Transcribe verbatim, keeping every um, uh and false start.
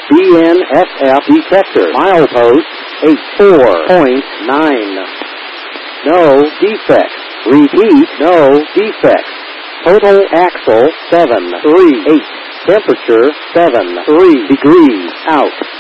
D N S F detector. Milepost eight four point nine. No defects. Repeat, no defects. Total axle seven three eight. Temperature seven three degrees out.